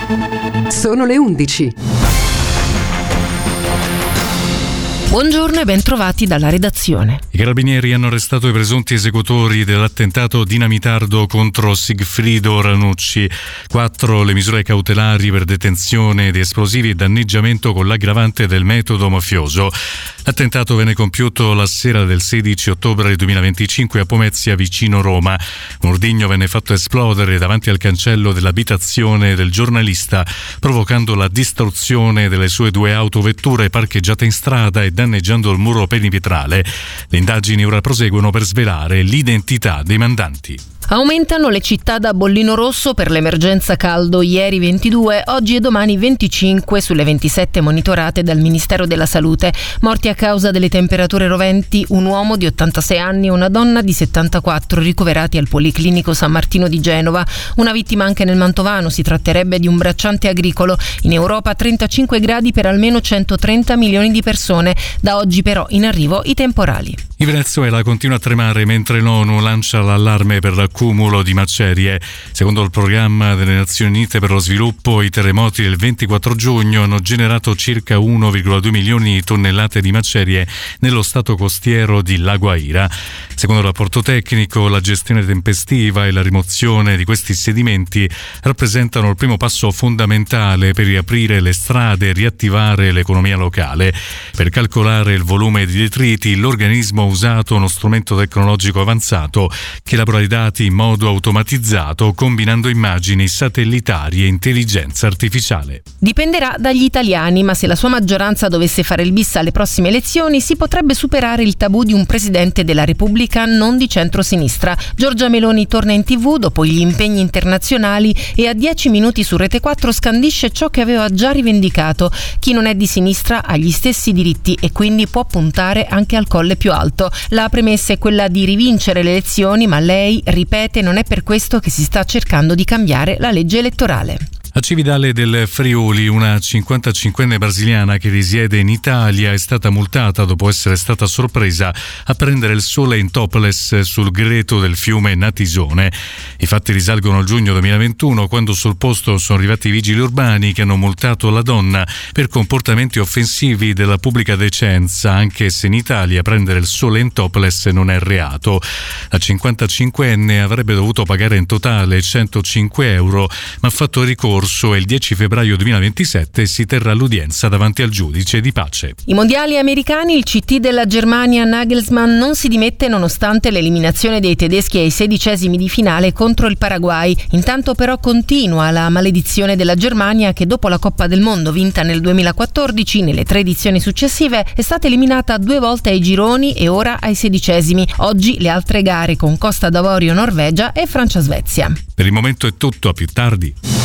Sono le 11. Buongiorno e ben trovati dalla redazione. I carabinieri hanno arrestato i presunti esecutori dell'attentato dinamitardo contro Sigfrido Ranucci. 4 le misure cautelari per detenzione di esplosivi e danneggiamento con l'aggravante del metodo mafioso. L'attentato venne compiuto la sera del 16 ottobre 2025 a Pomezia, vicino Roma. Un ordigno venne fatto esplodere davanti al cancello dell'abitazione del giornalista, provocando la distruzione delle sue 2 autovetture parcheggiate in strada e danneggiando il muro perimetrale. Le indagini ora proseguono per svelare l'identità dei mandanti. Aumentano le città da bollino rosso per l'emergenza caldo, ieri 22, oggi e domani 25 sulle 27 monitorate dal Ministero della Salute. Morti a causa delle temperature roventi, un uomo di 86 anni e una donna di 74 ricoverati al Policlinico San Martino di Genova. Una vittima anche nel Mantovano, si tratterebbe di un bracciante agricolo. In Europa 35 gradi per almeno 130 milioni di persone. Da oggi però in arrivo i temporali. Il Venezuela continua a tremare mentre l'ONU lancia l'allarme per l'accumulo di macerie. Secondo il programma delle Nazioni Unite per lo sviluppo, i terremoti del 24 giugno hanno generato circa 1,2 milioni di tonnellate di macerie nello stato costiero di La Guaira. Secondo il rapporto tecnico, la gestione tempestiva e la rimozione di questi sedimenti rappresentano il primo passo fondamentale per riaprire le strade e riattivare l'economia locale. Per calcolare il volume di detriti, l'organismo ha usato uno strumento tecnologico avanzato che elabora i dati in modo automatizzato, combinando immagini satellitari e intelligenza artificiale. Dipenderà dagli italiani, ma se la sua maggioranza dovesse fare il bis alle prossime elezioni, si potrebbe superare il tabù di un presidente della Repubblica non di centrosinistra. Giorgia Meloni torna in TV dopo gli impegni internazionali e a 10 minuti su Rete 4 scandisce ciò che aveva già rivendicato: chi non è di sinistra ha gli stessi diritti e quindi può puntare anche al colle più alto. La premessa è quella di rivincere le elezioni, ma lei ripete non è per questo che si sta cercando di cambiare la legge elettorale. A Cividale del Friuli, una 55enne brasiliana che risiede in Italia è stata multata dopo essere stata sorpresa a prendere il sole in topless sul greto del fiume Natisone. I fatti risalgono al giugno 2021, quando sul posto sono arrivati i vigili urbani che hanno multato la donna per comportamenti offensivi della pubblica decenza, anche se in Italia prendere il sole in topless non è reato. La 55enne avrebbe dovuto pagare in totale 105 euro, ma ha fatto ricorso e il 10 febbraio 2027 si terrà l'udienza davanti al giudice di pace. I mondiali americani, il CT della Germania Nagelsmann non si dimette nonostante l'eliminazione dei tedeschi ai 16esimi di finale contro il Paraguay. Intanto però continua la maledizione della Germania che dopo la Coppa del Mondo vinta nel 2014, nelle 3 edizioni successive è stata eliminata 2 volte ai gironi e ora ai 16esimi. Oggi le altre gare con Costa d'Avorio Norvegia e Francia-Svezia. Per il momento è tutto, a più tardi.